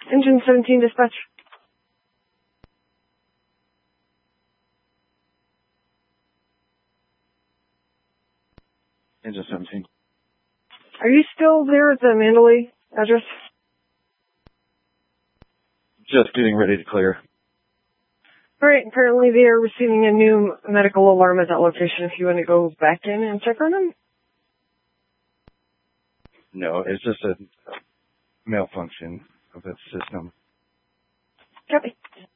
Engine 17 dispatch. Engine 17. Are you still there at the Mandalay address? Just getting ready to clear. Alright, apparently they are receiving a new medical alarm at that location if you want to go back in and check on them. No, it's just a malfunction of that system. Copy.